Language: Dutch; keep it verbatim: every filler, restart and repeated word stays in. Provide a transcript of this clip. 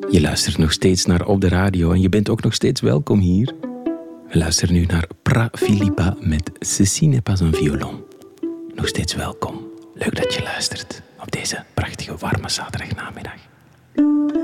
Je luistert nog steeds naar Op de Radio en je bent ook nog steeds welkom hier. We luisteren nu naar Pra Philippa met Ceci n'est pas un violon. Nog steeds welkom. Leuk dat je luistert op deze prachtige warme zaterdagnamiddag.